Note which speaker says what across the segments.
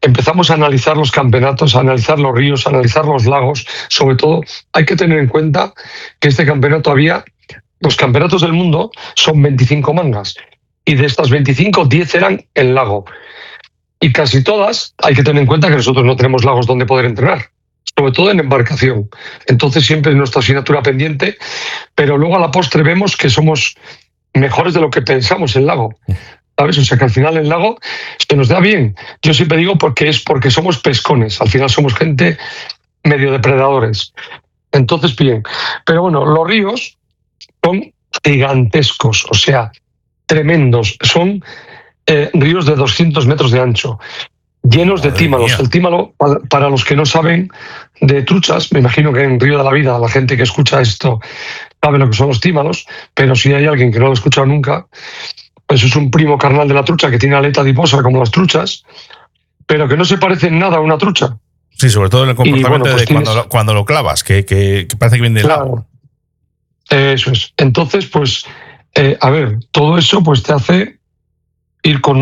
Speaker 1: empezamos a analizar los campeonatos, a analizar los ríos, a analizar los lagos. Sobre todo, hay que tener en cuenta que este campeonato los campeonatos del mundo son 25 mangas, y de estas 25, 10 eran en lago. Y casi todas, hay que tener en cuenta que nosotros no tenemos lagos donde poder entrenar, sobre todo en embarcación. Entonces siempre es nuestra asignatura pendiente, pero luego a la postre vemos que somos mejores de lo que pensamos en lago, ¿sabes? O sea que al final en lago se nos da bien. Yo siempre digo porque somos pescones, al final somos gente medio depredadores. Entonces bien, pero bueno, los ríos son gigantescos, o sea, tremendos. Son ríos de 200 metros de ancho, llenos de tímalos. El tímalo, para los que no saben de truchas, me imagino que en Río de la Vida la gente que escucha esto sabe lo que son los tímalos, pero si hay alguien que no lo ha escuchado nunca, pues es un primo carnal de la trucha que tiene aleta adiposa como las truchas, pero que no se parece en nada a una trucha.
Speaker 2: Sí, sobre todo en el comportamiento de cuando lo clavas, que parece que viene del lago.
Speaker 1: Eso es. Entonces, pues, a ver, todo eso pues te hace ir con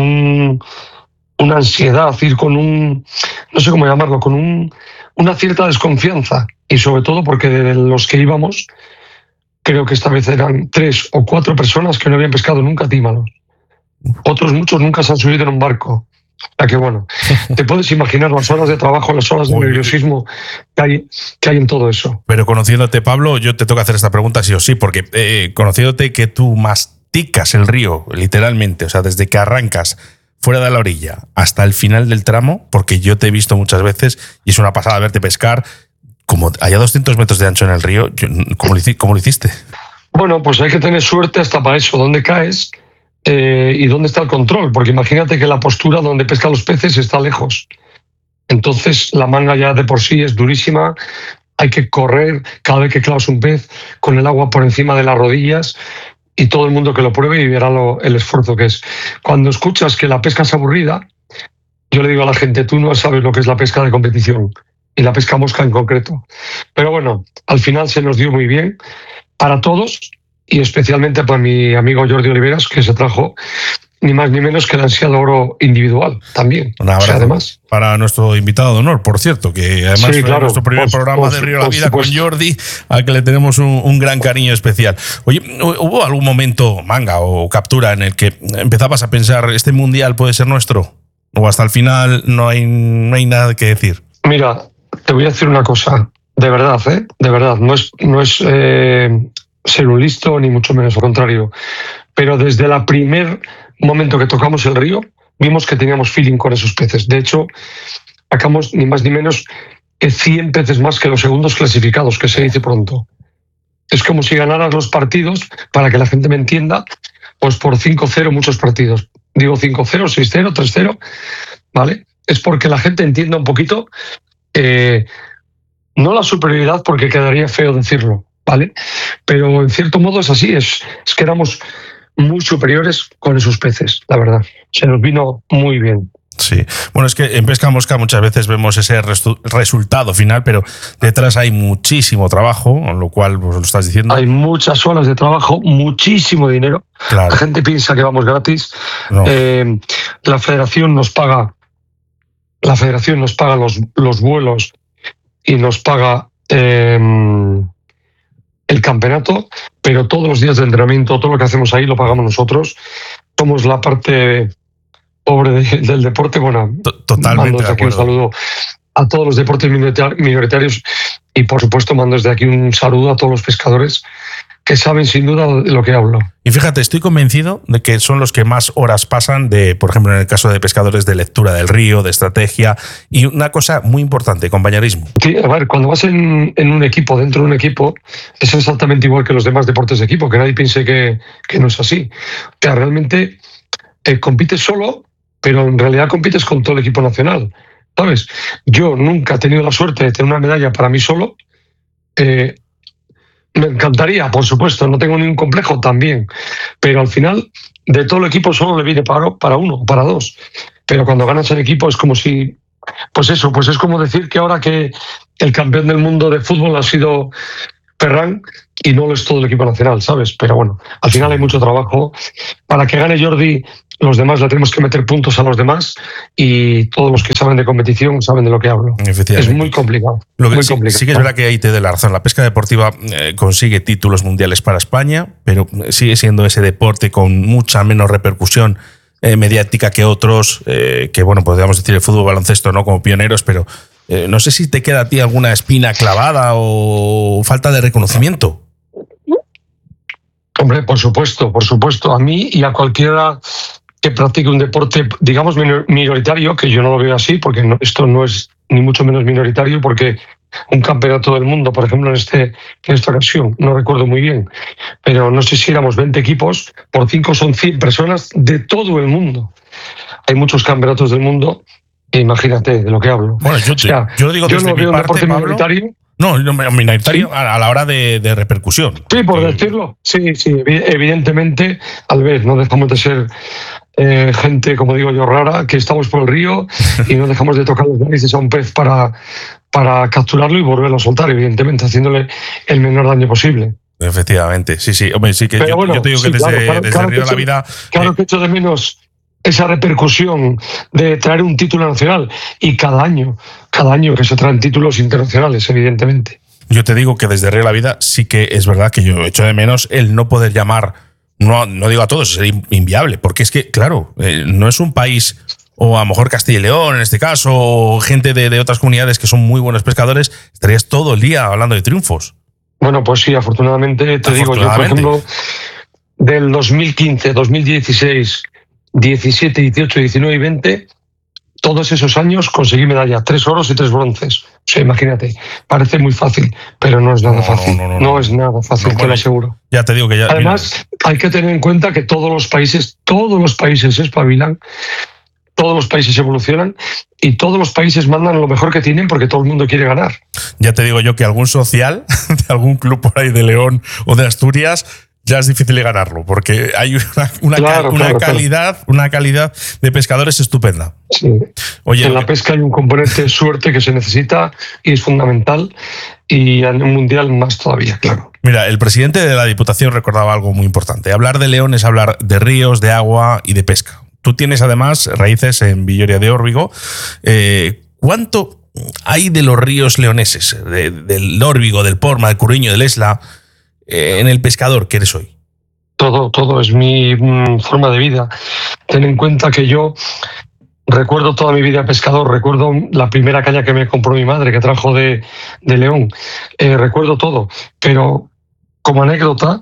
Speaker 1: una ansiedad, ir con no sé cómo llamarlo, con una cierta desconfianza. Y sobre todo porque de los que íbamos, creo que esta vez eran 3 o 4 personas que no habían pescado nunca tímalos. Otros muchos nunca se han subido en un barco. O sea que bueno, te puedes imaginar las horas de trabajo, las horas de nerviosismo que hay en todo eso.
Speaker 2: Pero conociéndote, Pablo, yo te tengo que hacer esta pregunta sí o sí, porque conociéndote que tú masticas el río, literalmente, o sea, desde que arrancas fuera de la orilla hasta el final del tramo, porque yo te he visto muchas veces y es una pasada verte pescar, como haya 200 metros de ancho en el río, ¿cómo lo hiciste?
Speaker 1: Bueno, pues hay que tener suerte hasta para eso, dónde caes y dónde está el control, porque imagínate que la postura donde pescan los peces está lejos. Entonces la manga ya de por sí es durísima, hay que correr cada vez que clavas un pez con el agua por encima de las rodillas, y todo el mundo que lo pruebe y verá el esfuerzo que es. Cuando escuchas que la pesca es aburrida, yo le digo a la gente, tú no sabes lo que es la pesca de competición, y la pesca mosca en concreto. Pero bueno, al final se nos dio muy bien para todos, y especialmente para mi amigo Jordi Oliveras, que se trajo ni más ni menos que el ansiado oro individual también.
Speaker 2: Un abrazo, o sea, además, para nuestro invitado de honor, por cierto, que además fue nuestro primer programa de Río de la Vida con Jordi, al que le tenemos un gran cariño especial. Oye, ¿hubo algún momento, manga o captura, en el que empezabas a pensar, este mundial puede ser nuestro? ¿O hasta el final no hay nada que decir?
Speaker 1: Mira, te voy a decir una cosa, de verdad, de verdad, no es ser un listo, ni mucho menos, al contrario. Pero desde el primer momento que tocamos el río, vimos que teníamos feeling con esos peces. De hecho, sacamos ni más ni menos que 100 peces más que los segundos clasificados, que se dice pronto. Es como si ganaras los partidos, para que la gente me entienda, pues por 5-0 muchos partidos. Digo 5-0, 6-0, 3-0, ¿vale? Es porque la gente entienda un poquito, no la superioridad, porque quedaría feo decirlo, ¿vale? Pero en cierto modo es así, es que éramos muy superiores con esos peces, la verdad. Se nos vino muy bien.
Speaker 2: Sí, bueno, es que en pesca mosca muchas veces vemos ese resultado final, pero detrás hay muchísimo trabajo, lo cual pues, lo estás diciendo.
Speaker 1: Hay muchas horas de trabajo, muchísimo dinero. Claro. La gente piensa que vamos gratis. No. La federación nos paga los vuelos y nos paga el campeonato, pero todos los días de entrenamiento, todo lo que hacemos ahí lo pagamos nosotros. Somos la parte pobre del deporte. Bueno,
Speaker 2: totalmente
Speaker 1: mando desde aquí un saludo a todos los deportes minoritarios y por supuesto mando desde aquí un saludo a todos los pescadores que saben sin duda de lo que hablo.
Speaker 2: Y fíjate, estoy convencido de que son los que más horas pasan por ejemplo, en el caso de pescadores, de lectura del río, de estrategia, y una cosa muy importante, compañerismo.
Speaker 1: Sí, a ver, cuando vas en un equipo, dentro de un equipo, es exactamente igual que los demás deportes de equipo, que nadie piense que no es así. O sea, realmente compites solo, pero en realidad compites con todo el equipo nacional, ¿sabes? Yo nunca he tenido la suerte de tener una medalla para mí solo. Me encantaría, por supuesto, no tengo ningún complejo también, pero al final de todo el equipo solo le viene para uno o para dos. Pero cuando ganas en equipo es como si, pues eso, pues es como decir que ahora que el campeón del mundo de fútbol ha sido Ferran y no lo es todo el equipo nacional, ¿sabes? Pero bueno, al final hay mucho trabajo. Para que gane Jordi los demás le tenemos que meter puntos a los demás, y todos los que saben de competición saben de lo que hablo. Es muy complicado.
Speaker 2: Lo que
Speaker 1: muy
Speaker 2: sí,
Speaker 1: complicado.
Speaker 2: Sí que es verdad que ahí te doy la razón. La pesca deportiva consigue títulos mundiales para España, pero sigue siendo ese deporte con mucha menos repercusión mediática que otros, que bueno, podríamos decir el fútbol, baloncesto, ¿no? Como pioneros, pero no sé si te queda a ti alguna espina clavada o falta de reconocimiento.
Speaker 1: Hombre, por supuesto. A mí y a cualquiera que practique un deporte, digamos, minoritario, que yo no lo veo así, porque esto no es ni mucho menos minoritario, porque un campeonato del mundo, por ejemplo, en esta ocasión, no recuerdo muy bien, pero no sé si éramos 20 equipos, por 5 son 100 personas de todo el mundo. Hay muchos campeonatos del mundo, e imagínate de lo que hablo.
Speaker 2: Bueno, yo digo
Speaker 1: yo
Speaker 2: desde
Speaker 1: no
Speaker 2: mi
Speaker 1: veo
Speaker 2: parte,
Speaker 1: un deporte
Speaker 2: Pablo,
Speaker 1: minoritario.
Speaker 2: No, minoritario, ¿sí? A la hora de repercusión.
Speaker 1: Sí, por decirlo. Sí, evidentemente, al ver, no dejamos de ser gente, como digo yo, rara, que estamos por el río y no dejamos de tocar los narices a un pez para capturarlo y volverlo a soltar, evidentemente, haciéndole el menor daño posible.
Speaker 2: Efectivamente, sí. Hombre, sí que
Speaker 1: yo te digo que
Speaker 2: desde Río de la Vida...
Speaker 1: Claro que echo de menos esa repercusión de traer un título nacional, y cada año que se traen títulos internacionales, evidentemente.
Speaker 2: Yo te digo que desde Río de la Vida sí que es verdad que yo echo de menos el no poder llamar, no digo a todos, sería inviable, porque es que, claro, no es un país, o a lo mejor Castilla y León en este caso, o gente de otras comunidades que son muy buenos pescadores, estarías todo el día hablando de triunfos.
Speaker 1: Bueno, pues sí, afortunadamente, te digo yo, por ejemplo, del 2015, 2016, 17, 18, 19 y 20, todos esos años conseguí medalla, 3 oros y 3 bronces. O sea, imagínate, parece muy fácil, pero no es nada fácil. No es nada fácil, te lo aseguro.
Speaker 2: Ya te digo que ya.
Speaker 1: Además, hay que tener en cuenta que todos los países se espabilan, todos los países evolucionan y todos los países mandan lo mejor que tienen, porque todo el mundo quiere ganar.
Speaker 2: Ya te digo yo que algún social de algún club por ahí de León o de Asturias ya es difícil de ganarlo, porque hay una calidad de pescadores estupenda.
Speaker 1: Sí. Oye, en la pesca hay un componente de suerte que se necesita y es fundamental, y en un mundial más todavía, claro.
Speaker 2: Mira, el presidente de la Diputación recordaba algo muy importante. Hablar de León es hablar de ríos, de agua y de pesca. Tú tienes además raíces en Villoria de Órbigo. ¿Cuánto hay de los ríos leoneses, del Órbigo, del Porma, del Curriño, del Esla, en el pescador que eres hoy?
Speaker 1: Todo es mi forma de vida. Ten en cuenta que yo recuerdo toda mi vida pescador, recuerdo la primera caña que me compró mi madre, que trajo de León, recuerdo todo, pero como anécdota,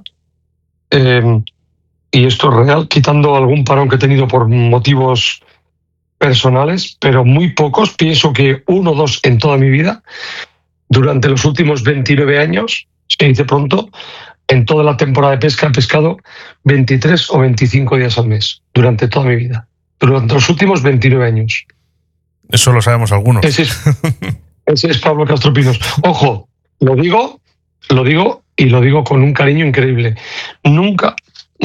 Speaker 1: y esto es real, quitando algún parón que he tenido por motivos personales, pero muy pocos, pienso que 1 o 2 en toda mi vida, durante los últimos 29 años, se dice pronto, en toda la temporada de pesca he pescado 23 o 25 días al mes, durante toda mi vida, durante los últimos 29 años.
Speaker 2: Eso lo sabemos algunos.
Speaker 1: Ese es Pablo Castro Pinos. Ojo, lo digo y lo digo con un cariño increíble. Nunca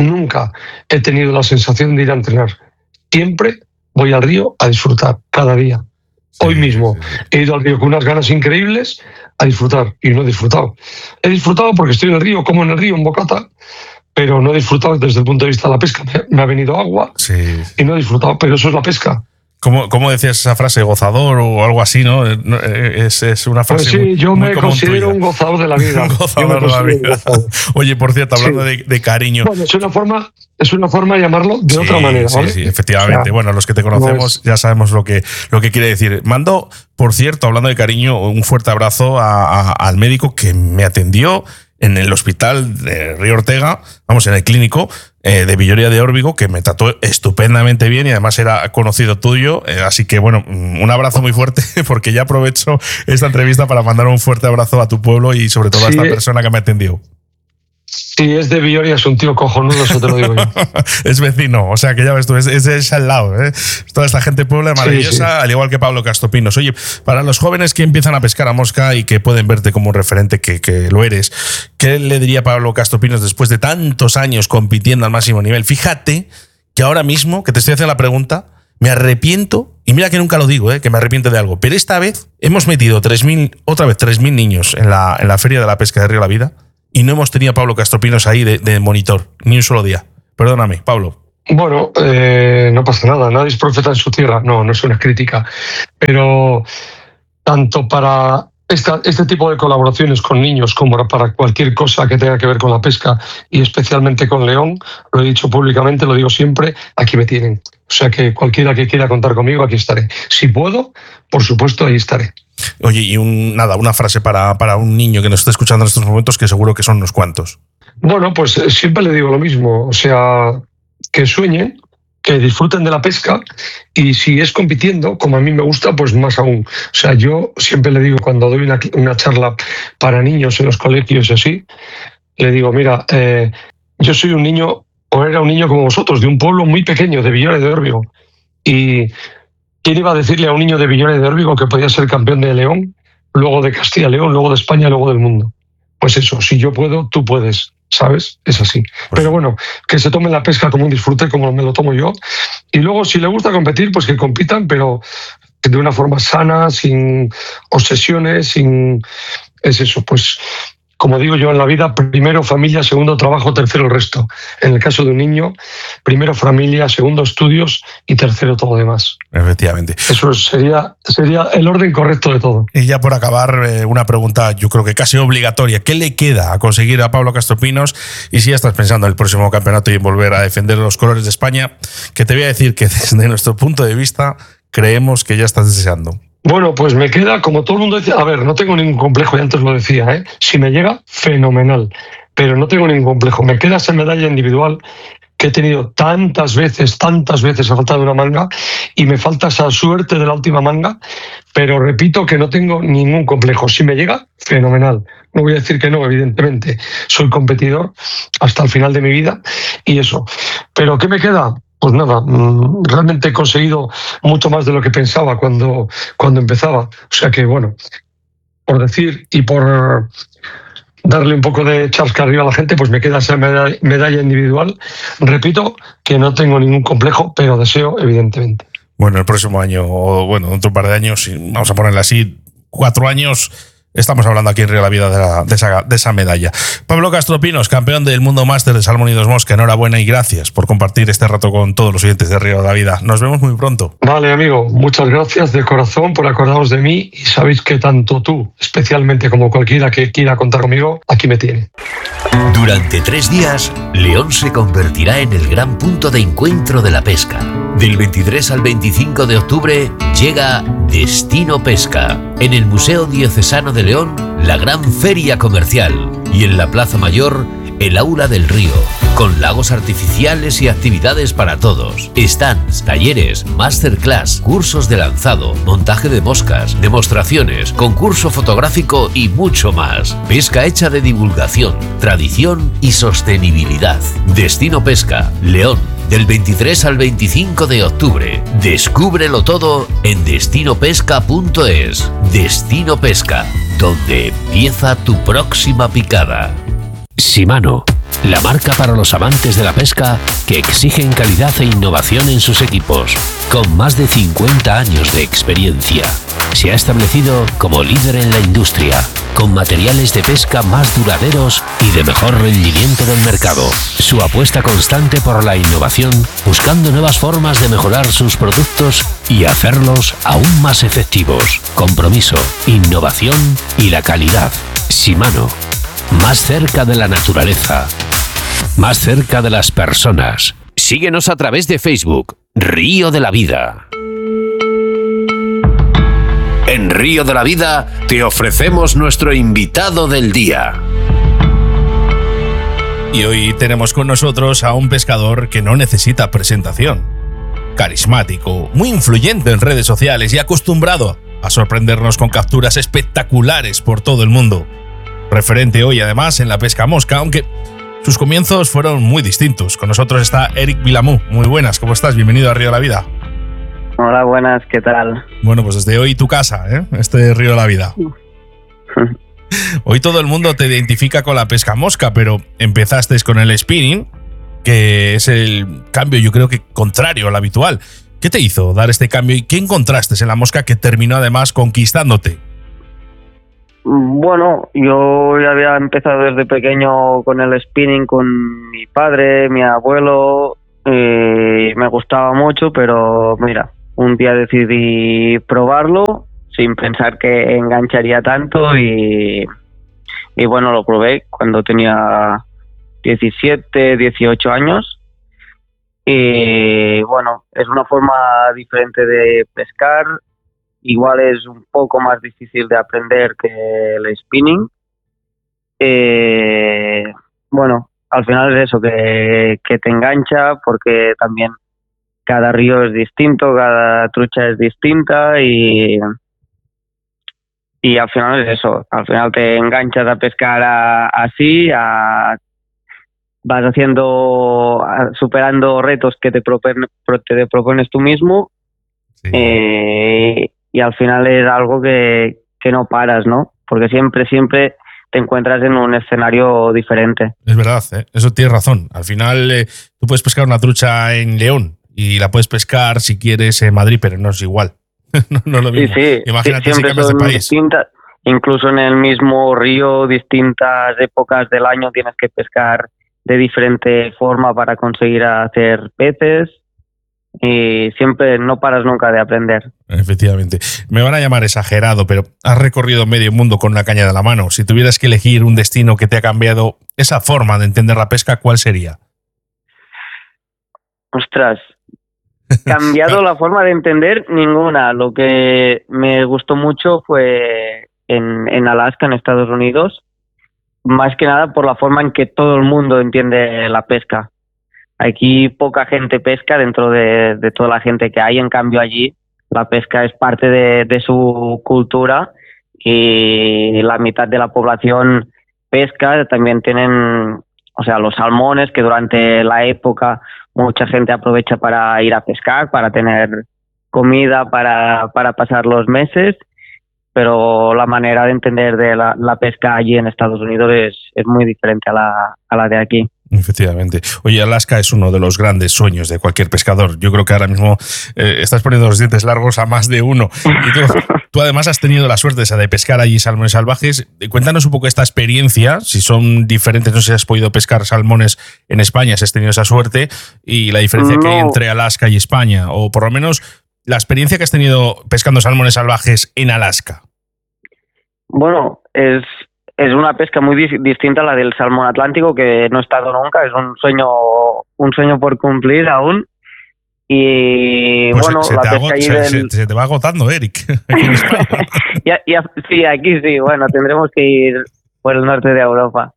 Speaker 1: he tenido la sensación de ir a entrenar. Siempre voy al río a disfrutar, cada día. Hoy mismo he ido al río con unas ganas increíbles a disfrutar, y no he disfrutado. He disfrutado porque estoy en el río, como en el río, en bocata, pero no he disfrutado desde el punto de vista de la pesca. Me ha venido agua y no he disfrutado, pero eso es la pesca.
Speaker 2: ¿Cómo decías esa frase? ¿Gozador o algo así, no? Es una frase.
Speaker 1: Pues sí, yo me considero un gozador de la vida.
Speaker 2: Un gozador de la vida. Oye, por cierto, hablando de cariño.
Speaker 1: Bueno, es una forma de llamarlo de otra manera, ¿vale?
Speaker 2: Sí, efectivamente. O sea, bueno, los que te conocemos ya sabemos lo que quiere decir. Mando, por cierto, hablando de cariño, un fuerte abrazo al médico que me atendió en el hospital de Río Ortega, en el clínico de Villoria de Órbigo, que me trató estupendamente bien y además era conocido tuyo. Así que, bueno, un abrazo muy fuerte, porque ya aprovecho esta entrevista para mandar un fuerte abrazo a tu pueblo y sobre todo a esta persona que me atendió.
Speaker 1: Si es de Villoria, es un tío cojonudo, eso te lo digo yo.
Speaker 2: Es vecino, o sea que ya ves tú, es al lado, ¿eh? Toda esta gente puebla maravillosa, al igual que Pablo Castro Pinos. Oye, para los jóvenes que empiezan a pescar a mosca y que pueden verte como un referente que lo eres, ¿qué le diría Pablo Castro Pinos después de tantos años compitiendo al máximo nivel? Fíjate que ahora mismo, que te estoy haciendo la pregunta, me arrepiento, y mira que nunca lo digo, que me arrepiento de algo, pero esta vez hemos metido 3.000 niños en la Feria de la Pesca de Río de la Vida, y no hemos tenido a Pablo Castro Pinos ahí de monitor, ni un solo día. Perdóname, Pablo.
Speaker 1: Bueno, no pasa nada, nadie es profeta en su tierra. No es una crítica. Pero tanto para este tipo de colaboraciones con niños como para cualquier cosa que tenga que ver con la pesca y especialmente con León, lo he dicho públicamente, lo digo siempre, aquí me tienen. O sea que cualquiera que quiera contar conmigo, aquí estaré. Si puedo, por supuesto, ahí estaré.
Speaker 2: Oye, y una frase para un niño que nos está escuchando en estos momentos, que seguro que son unos cuantos.
Speaker 1: Bueno, pues siempre le digo lo mismo, o sea, que sueñen, que disfruten de la pesca y si es compitiendo, como a mí me gusta, pues más aún. O sea, yo siempre le digo cuando doy una charla para niños en los colegios y así, le digo, mira, yo soy un niño, o era un niño como vosotros, de un pueblo muy pequeño, de Villores de Órbigo. Y ¿quién iba a decirle a un niño de Villores de Órbigo que podía ser campeón de León, luego de Castilla y León, luego de España, luego del mundo? Pues eso, si yo puedo, tú puedes, ¿sabes? Es así. Pero bueno, que se tomen la pesca como un disfrute, como me lo tomo yo. Y luego, si le gusta competir, pues que compitan, pero de una forma sana, sin obsesiones, sin... Es eso, pues... Como digo yo en la vida, primero familia, segundo trabajo, tercero el resto. En el caso de un niño, primero familia, segundo estudios y tercero todo lo demás.
Speaker 2: Efectivamente.
Speaker 1: Eso sería el orden correcto de todo.
Speaker 2: Y ya por acabar, una pregunta yo creo que casi obligatoria. ¿Qué le queda a conseguir a Pablo Castropinos? Y si ya estás pensando en el próximo campeonato y en volver a defender los colores de España, que te voy a decir que desde nuestro punto de vista creemos que ya estás deseando.
Speaker 1: Bueno, pues me queda, como todo el mundo dice, a ver, no tengo ningún complejo, ya antes lo decía, ¿eh? Si me llega, fenomenal, pero no tengo ningún complejo. Me queda esa medalla individual que he tenido tantas veces a falta de una manga, y me falta esa suerte de la última manga, pero repito que no tengo ningún complejo. Si me llega, fenomenal. No voy a decir que no, evidentemente. Soy competidor hasta el final de mi vida y eso. ¿Pero qué me queda? Pues nada, realmente he conseguido mucho más de lo que pensaba cuando empezaba. O sea que, bueno, por decir y por darle un poco de chascarrillo a la gente, pues me queda esa medalla individual. Repito que no tengo ningún complejo, pero deseo, evidentemente.
Speaker 2: Bueno, el próximo año, o bueno, otro par de años, vamos a ponerle así, 4 años, estamos hablando aquí en Río de la Vida de esa medalla. Pablo Castropinos, campeón del Mundo Máster de Salmón y Dos Mosca, enhorabuena y gracias por compartir este rato con todos los oyentes de Río de la Vida. Nos vemos muy pronto.
Speaker 1: Vale, amigo, muchas gracias de corazón por acordaros de mí y sabéis que tanto tú, especialmente como cualquiera que quiera contar conmigo, aquí me tiene.
Speaker 3: Durante 3 días, León se convertirá en el gran punto de encuentro de la pesca. Del 23 al 25 de octubre llega Destino Pesca. En el Museo Diocesano de León, la gran feria comercial. Y en la Plaza Mayor, el Aula del Río, con lagos artificiales y actividades para todos. Stands, talleres, masterclass, cursos de lanzado, montaje de moscas, demostraciones, concurso fotográfico y mucho más. Pesca hecha de divulgación, tradición y sostenibilidad. Destino Pesca, León. Del 23 al 25 de octubre. Descúbrelo todo en destinopesca.es. Destino Pesca, donde empieza tu próxima picada. Shimano, la marca para los amantes de la pesca que exigen calidad e innovación en sus equipos. Con más de 50 años de experiencia, se ha establecido como líder en la industria, con materiales de pesca más duraderos y de mejor rendimiento del mercado. Su apuesta constante por la innovación, buscando nuevas formas de mejorar sus productos y hacerlos aún más efectivos. Compromiso, innovación y la calidad. Shimano, más cerca de la naturaleza, más cerca de las personas. Síguenos a través de Facebook, Río de la Vida. En Río de la Vida te ofrecemos nuestro invitado del día.
Speaker 2: Y hoy tenemos con nosotros a un pescador que no necesita presentación. Carismático, muy influyente en redes sociales y acostumbrado a sorprendernos con capturas espectaculares por todo el mundo. Referente hoy además en la pesca mosca, aunque sus comienzos fueron muy distintos. Con nosotros está Eric Vilamú. Muy buenas, ¿cómo estás? Bienvenido a Río de la Vida.
Speaker 4: Hola, buenas, ¿qué tal?
Speaker 2: Bueno, pues desde hoy tu casa, este Río de la Vida. Hoy todo el mundo te identifica con la pesca mosca, pero empezaste con el spinning, que es el cambio yo creo que contrario al habitual. ¿Qué te hizo dar este cambio y qué encontraste en la mosca que terminó además conquistándote?
Speaker 4: Bueno, yo ya había empezado desde pequeño con el spinning con mi padre, mi abuelo. Me gustaba mucho, pero mira, un día decidí probarlo sin pensar que engancharía tanto y bueno, lo probé cuando tenía 17, 18 años. Y bueno, es una forma diferente de pescar. Igual es un poco más difícil de aprender que el spinning. Bueno, al final es eso, que te engancha, porque también cada río es distinto, cada trucha es distinta y al final es eso. Al final te enganchas a pescar así, vas superando retos que te propones tú mismo.
Speaker 2: Sí.
Speaker 4: Y al final es algo que no paras, ¿no? Porque siempre te encuentras en un escenario diferente.
Speaker 2: Es verdad, eso tienes razón. Al final tú puedes pescar una trucha en León y la puedes pescar si quieres en Madrid, pero no es igual. no es lo mismo.
Speaker 4: Sí,
Speaker 2: Imagínate si cambias de país.
Speaker 4: Distintas, incluso en el mismo río, distintas épocas del año tienes que pescar de diferente forma para conseguir hacer peces. Y siempre no paras nunca de aprender.
Speaker 2: Efectivamente. Me van a llamar exagerado, pero has recorrido medio mundo con una caña de la mano. Si tuvieras que elegir un destino que te ha cambiado esa forma de entender la pesca, ¿cuál sería?
Speaker 4: Ostras, cambiado la forma de entender ninguna. Lo que me gustó mucho fue en Alaska, en Estados Unidos, más que nada por la forma en que todo el mundo entiende la pesca. Aquí poca gente pesca dentro de toda la gente que hay, en cambio allí la pesca es parte de su cultura y la mitad de la población pesca. También tienen, o sea, los salmones, que durante la época mucha gente aprovecha para ir a pescar, para tener comida, para pasar los meses, pero la manera de entender de la pesca allí en Estados Unidos es muy diferente a la de aquí.
Speaker 2: Efectivamente. Oye, Alaska es uno de los grandes sueños de cualquier pescador. Yo creo que ahora mismo estás poniendo los dientes largos a más de uno. Y tú además has tenido la suerte esa de pescar allí salmones salvajes. Cuéntanos un poco esta experiencia, si son diferentes, no sé si has podido pescar salmones en España, si has tenido esa suerte, y la diferencia que hay entre Alaska y España, o por lo menos la experiencia que has tenido pescando salmones salvajes en Alaska.
Speaker 4: Bueno, es una pesca muy distinta a la del salmón atlántico, que no he estado nunca, es un sueño por cumplir aún. Y
Speaker 2: pues
Speaker 4: bueno, la pesca allí
Speaker 2: se te va agotando, Eric. Aquí en España.
Speaker 4: Sí, aquí sí, bueno, tendremos que ir por el norte de Europa.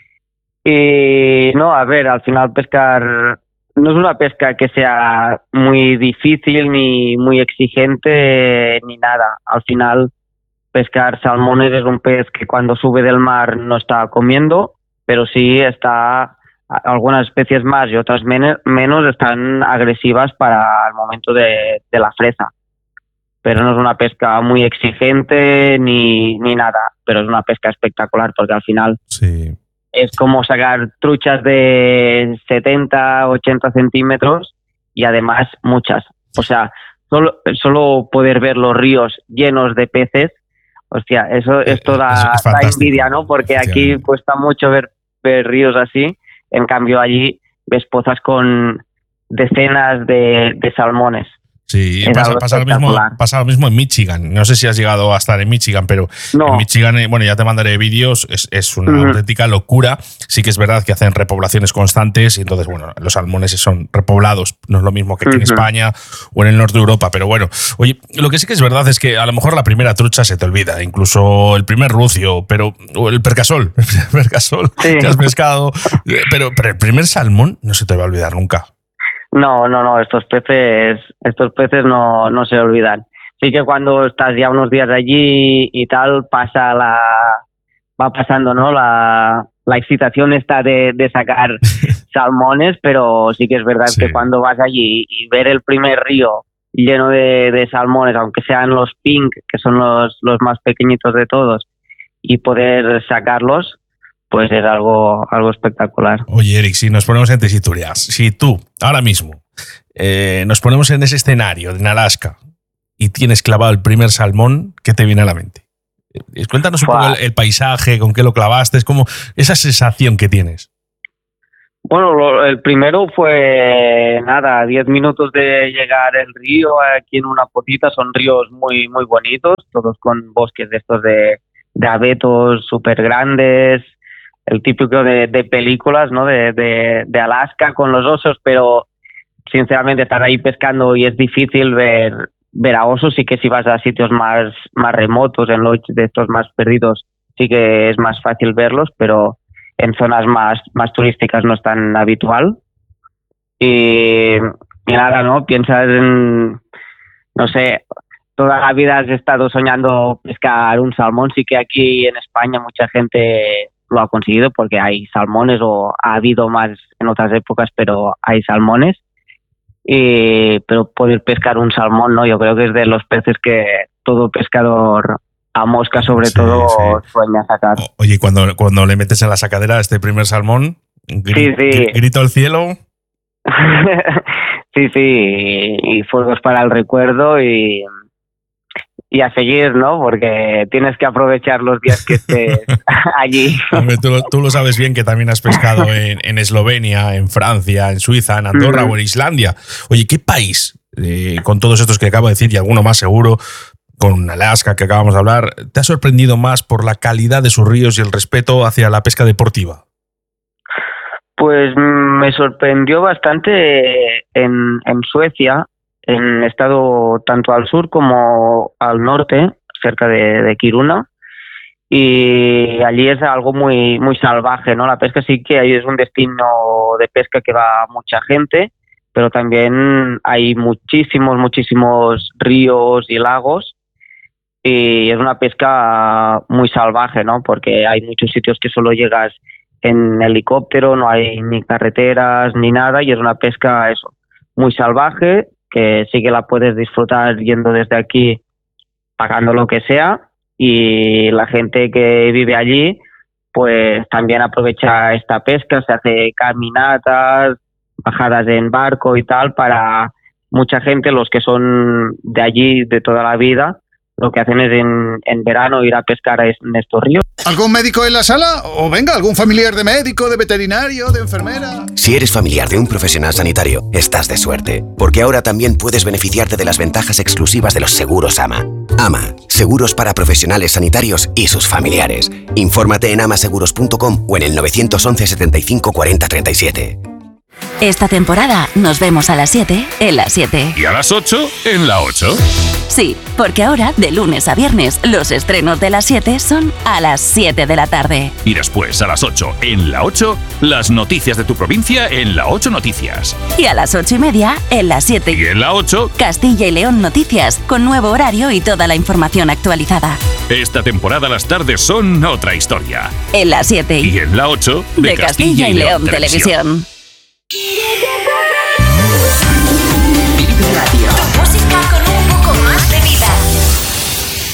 Speaker 4: Y no, a ver, al final pescar no es una pesca que sea muy difícil ni muy exigente ni nada. Al final pescar salmones es un pez que cuando sube del mar no está comiendo, pero sí está, algunas especies más y otras menos están agresivas para el momento de la fresa. Pero no es una pesca muy exigente ni nada, pero es una pesca espectacular porque al final
Speaker 2: sí,
Speaker 4: es como sacar truchas de 70, 80 centímetros y además muchas. O sea, solo poder ver los ríos llenos de peces, hostia, esto da envidia, ¿no? Porque aquí cuesta mucho ver ríos así, en cambio allí ves pozas con decenas de salmones.
Speaker 2: Sí, pasa lo mismo en Michigan. No sé si has llegado a estar en Michigan, pero no. En Michigan, bueno, ya te mandaré vídeos, es una auténtica locura. Sí que es verdad que hacen repoblaciones constantes y entonces, bueno, los salmones son repoblados, no es lo mismo que aquí en España o en el norte de Europa, pero bueno. Oye, lo que sí que es verdad es que a lo mejor la primera trucha se te olvida, incluso el primer rucio, o el percasol, sí, que has pescado, pero el primer salmón no se te va a olvidar nunca.
Speaker 4: No, estos peces no se olvidan. Sí que cuando estás ya unos días allí y tal, va pasando, ¿no? La excitación esta de sacar salmones, pero sí que es verdad que cuando vas allí y ver el primer río lleno de salmones, aunque sean los pink, que son los más pequeñitos de todos, y poder sacarlos, pues es algo espectacular.
Speaker 2: Oye, Eric, si nos ponemos en tesituras, si tú, ahora mismo, nos ponemos en ese escenario en Alaska y tienes clavado el primer salmón, ¿qué te viene a la mente? Cuéntanos un poco el paisaje, con qué lo clavaste, es como esa sensación que tienes.
Speaker 4: Bueno, el primero fue, 10 minutos de llegar al río, aquí en una potita. Son ríos muy muy bonitos, todos con bosques de estos de abetos súper grandes, el típico de películas, ¿no? De Alaska con los osos, pero sinceramente estar ahí pescando y es difícil ver a osos. Sí que si vas a sitios más remotos, en los de estos más perdidos, sí que es más fácil verlos, pero en zonas más turísticas no es tan habitual. Y nada, ¿no? Piensas en, no sé, toda la vida has estado soñando pescar un salmón. Sí que aquí en España mucha gente lo ha conseguido porque hay salmones, o ha habido más en otras épocas, pero hay salmones. Pero poder pescar un salmón, ¿no? Yo creo que es de los peces que todo pescador a mosca sobre todo sueña sacar.
Speaker 2: Oye, cuando le metes en la sacadera este primer salmón, grito al cielo.
Speaker 4: Sí, y fuegos para el recuerdo y a seguir, ¿no? Porque tienes que aprovechar los días que estés allí.
Speaker 2: Hombre, tú lo sabes bien, que también has pescado en Eslovenia, en Francia, en Suiza, en Andorra o en Islandia. Oye, ¿qué país, con todos estos que acabo de decir y alguno más seguro, con Alaska que acabamos de hablar, te ha sorprendido más por la calidad de sus ríos y el respeto hacia la pesca deportiva?
Speaker 4: Pues me sorprendió bastante en Suecia. He estado tanto al sur como al norte, cerca de Kiruna, y allí es algo muy muy salvaje, ¿no? La pesca sí que ahí es un destino de pesca que va mucha gente, pero también hay muchísimos ríos y lagos, y es una pesca muy salvaje, ¿no? Porque hay muchos sitios que solo llegas en helicóptero, no hay ni carreteras ni nada, y es una pesca muy salvaje, que sí que la puedes disfrutar yendo desde aquí, pagando lo que sea, y la gente que vive allí pues también aprovecha esta pesca, se hace caminatas, bajadas en barco y tal. Para mucha gente, los que son de allí de toda la vida, lo que hacen es en verano ir a pescar en estos ríos.
Speaker 5: ¿Algún médico en la sala? O venga, algún familiar de médico, de veterinario, de enfermera.
Speaker 6: Si eres familiar de un profesional sanitario, estás de suerte, porque ahora también puedes beneficiarte de las ventajas exclusivas de los seguros AMA. AMA, seguros para profesionales sanitarios y sus familiares. Infórmate en amaseguros.com o en el 911 75 40 37.
Speaker 7: Esta temporada nos vemos a las 7 en la 7.
Speaker 8: ¿Y a las 8 en la 8?
Speaker 7: Sí, porque ahora, de lunes a viernes, los estrenos de las 7 son a las 7 de la tarde.
Speaker 8: Y después, a las 8 en la 8, las noticias de tu provincia en la 8 Noticias.
Speaker 7: Y a las 8:30 en la 7.
Speaker 8: Y en la 8,
Speaker 7: Castilla y León Noticias, con nuevo horario y toda la información actualizada.
Speaker 8: esta temporada las tardes son otra historia.
Speaker 7: En la 7.
Speaker 8: Y en la 8,
Speaker 7: de Castilla y León Televisión.
Speaker 9: Vive Radio. Tu música con un poco más de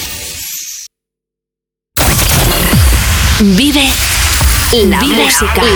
Speaker 9: vida. Vive la música.